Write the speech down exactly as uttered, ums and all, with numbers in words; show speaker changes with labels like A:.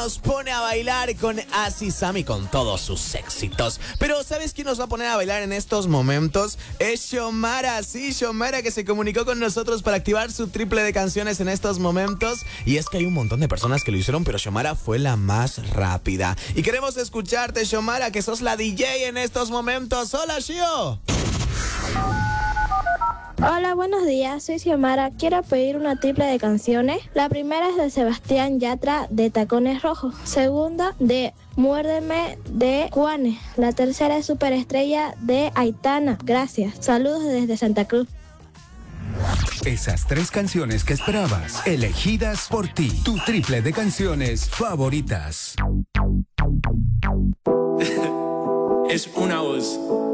A: nos pone a bailar con Así Sammy con todos sus éxitos. Pero ¿sabes quién nos va a poner a bailar en estos momentos? Es Xiomara, sí, Xiomara, que se comunicó con nosotros para activar su triple de canciones en estos momentos. Y es que hay un montón de personas que lo hicieron, pero Xiomara fue la más rápida. Y queremos escucharte, Xiomara, que sos la D J en estos momentos. ¡Hola, Xio!
B: Hola, buenos días, soy Xiomara. Quiero pedir una triple de canciones. La primera es de Sebastián Yatra, de Tacones Rojos. Segunda, de Muérdeme, de Juanes. La tercera es Superestrella, de Aitana. Gracias. Saludos desde Santa Cruz.
C: Esas tres canciones que esperabas, elegidas por ti. Tu triple de canciones favoritas.
D: Es una voz.